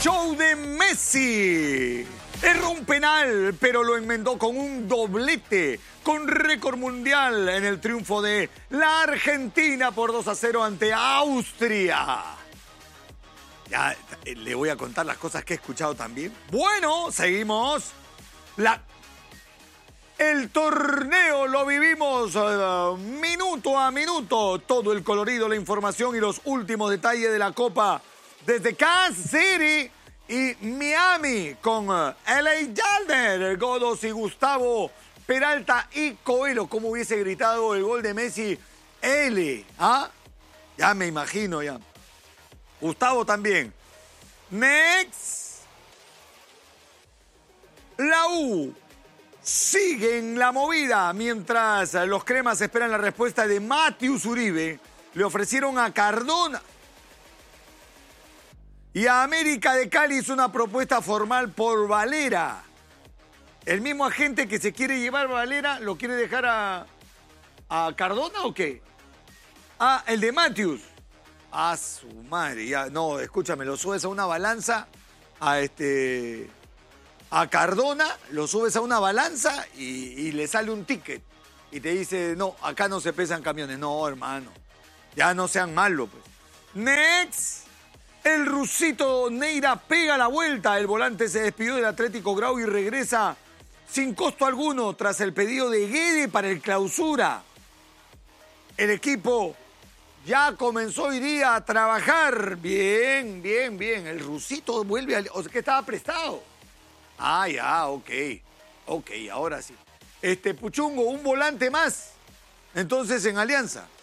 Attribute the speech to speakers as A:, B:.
A: show de Messi. Erró un penal, pero lo enmendó con un doblete, con récord mundial en el triunfo de la Argentina por 2-0 ante Austria. Ya le voy a contar las cosas que he escuchado también. Bueno, seguimos. El torneo lo vivimos minuto a minuto. Todo el colorido, la información y los últimos detalles de la Copa desde Kansas City y Miami con L.A. Yalder, Godos y Gustavo Peralta y Coelho. ¿Cómo hubiese gritado el gol de Messi? L, ¿ah? Ya me imagino, ya. Gustavo también. Next. La U sigue en la movida mientras los cremas esperan la respuesta de Matthews Uribe. Le ofrecieron a Cardona y a América de Cali hizo una propuesta formal por Valera. El mismo agente que se quiere llevar a Valera, ¿lo quiere dejar a Cardona o qué? Ah, el de Matthews. A su madre, ya, no, escúchame, lo subes a una balanza a Cardona, lo subes a una balanza y le sale un ticket. Y te dice, no, acá no se pesan camiones. No, hermano, ya no sean malos, pues. Next. El rusito Neira pega la vuelta. El volante se despidió del Atlético Grau y regresa sin costo alguno tras el pedido de Guede para el clausura. El equipo ya comenzó hoy día a trabajar. Bien, bien, bien. El rusito vuelve o sea, que estaba prestado. Ah, ya, ok. Ok, ahora sí. Puchungo, un volante más. Entonces en Alianza.